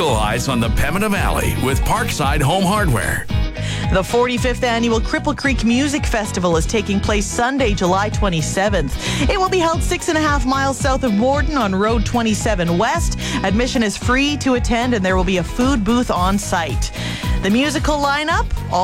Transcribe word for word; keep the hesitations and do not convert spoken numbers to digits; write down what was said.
musical highs on the Pembina Valley with Parkside Home Hardware. The forty-fifth Annual Cripple Creek Music Festival is taking place Sunday, July twenty-seventh. It will be held six and a half miles south of Borden on Road twenty-seven West. Admission is free to attend, and there will be a food booth on site. The musical lineup, all